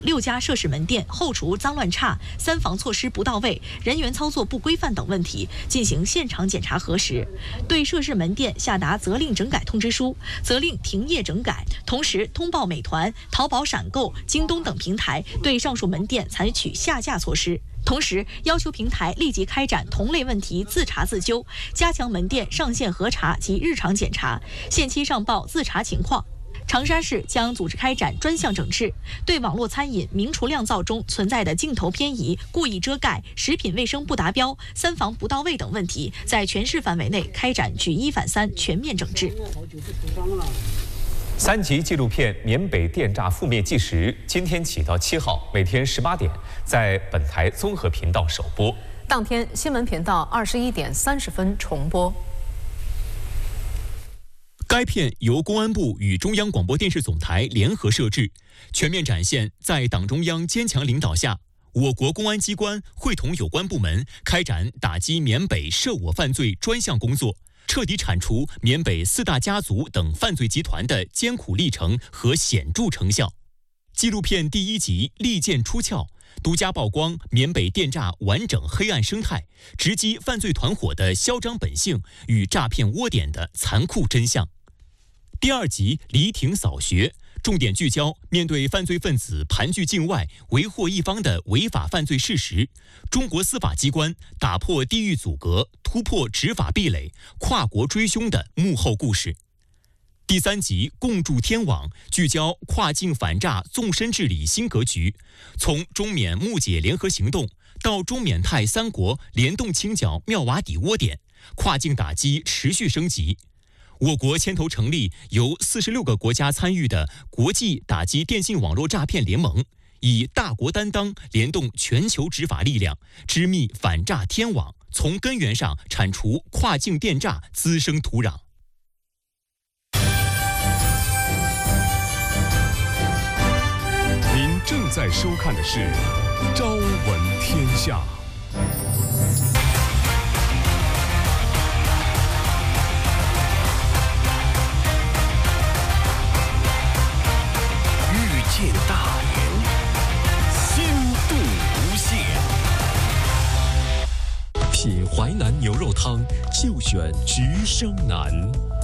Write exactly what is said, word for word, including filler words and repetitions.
六家涉事门店后厨脏乱差、三防措施不到位、人员操作不规范等问题进行现场检查核实，对涉事门店下达责令整改通知书，责令停业整改。同时通报美团、淘宝闪购、京东等平台对上述门店采取下架措施。同时要求平台立即开展同类问题自查自纠，加强门店上线核查及日常检查，限期上报自查情况。长沙市将组织开展专项整治，对网络餐饮明厨亮灶中存在的镜头偏移、故意遮盖、食品卫生不达标、三防不到位等问题，在全市范围内开展举一反三全面整治。 三集纪录片《缅北电诈覆灭纪实》今天起到七号，每天十八点在本台综合频道首播， 当天新闻频道二十一点三十分重播。 该片由公安部与中央广播电视总台联合摄制，全面展现在党中央坚强领导下，我国公安机关会同有关部门开展打击缅北涉我犯罪专项工作，彻底铲除缅北四大家族等犯罪集团的艰苦历程和显著成效。纪录片第一集《利剑出鞘》独家曝光缅北电诈完整黑暗生态，直击犯罪团伙的嚣张本性与诈骗窝点的残酷真相。第二集黎庭扫学，重点聚焦面对犯罪分子盘踞境外、为祸一方的违法犯罪事实，中国司法机关打破地域阻隔、突破执法壁垒、跨国追凶的幕后故事。第三集共筑天网，聚焦跨境反诈纵深治理新格局，从中缅木解联合行动到中缅泰三国联动清剿妙瓦底窝点，跨境打击持续升级。我国牵头成立由四十六个国家参与的国际打击电信网络诈骗联盟，以大国担当联动全球执法力量，织密反诈天网，从根源上铲除跨境电诈滋生土壤。 您正在收看的是《朝闻天下》。见大连，心度无限。品淮南牛肉汤，就选菊生南。